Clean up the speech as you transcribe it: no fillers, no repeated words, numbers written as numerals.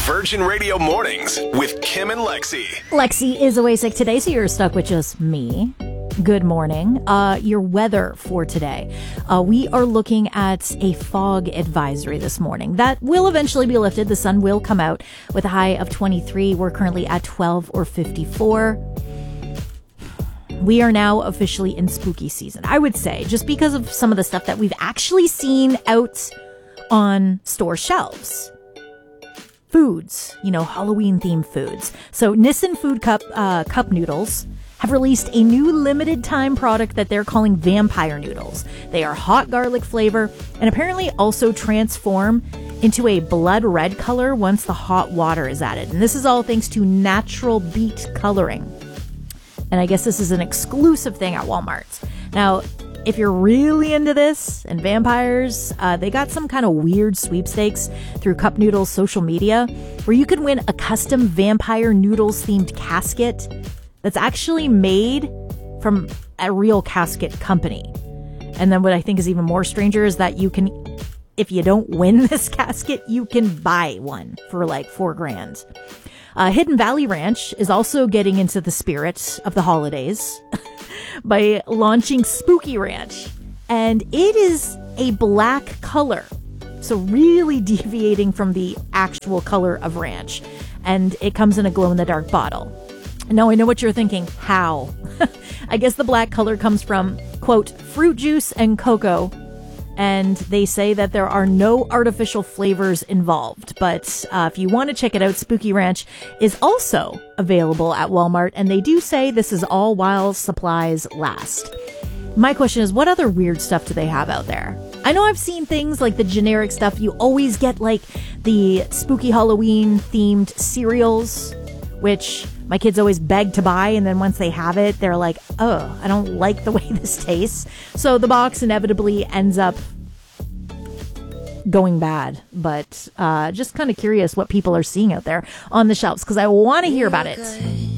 Virgin Radio Mornings with Kim and Lexi. Lexi is away sick today, so you're stuck with just me. Good morning. Your weather for today. We are looking at a fog advisory this morning. That will eventually be lifted. The sun will come out with a high of 23. We're currently at 12 or 54. We are now officially in spooky season, I would say, just because of some of the stuff that we've actually seen out on store shelves. Foods, Halloween themed foods. So Nissin Food Cup Noodles have released a new limited time product that they're calling Vampire Noodles. They are hot garlic flavor and apparently also transform into a blood red color once the hot water is added. And this is all thanks to natural beet coloring. And I guess this is an exclusive thing at Walmart. Now, if you're really into this and vampires, they got some kind of weird sweepstakes through Cup Noodles social media where you could win a custom Vampire Noodles themed casket that's actually made from a real casket company. And then what I think is even more stranger is that you can, if you don't win this casket, you can buy one for like $4,000. Hidden Valley Ranch is also getting into the spirit of the holidays by launching Spooky Ranch. And it is a black color. So really deviating from the actual color of ranch. And it comes in a glow-in-the-dark bottle. Now, I know what you're thinking. How? I guess the black color comes from, quote, fruit juice and cocoa. And they say that there are no artificial flavors involved. But if you want to check it out, Spooky Ranch is also available at Walmart. And they do say this is all while supplies last. My question is, what other weird stuff do they have out there? I know I've seen things like the generic stuff. You always get like the spooky Halloween themed cereals, which my kids always beg to buy, and then once they have it, they're like, oh, I don't like the way this tastes. So the box inevitably ends up going bad. But just kind of curious what people are seeing out there on the shelves, because I want to hear about it.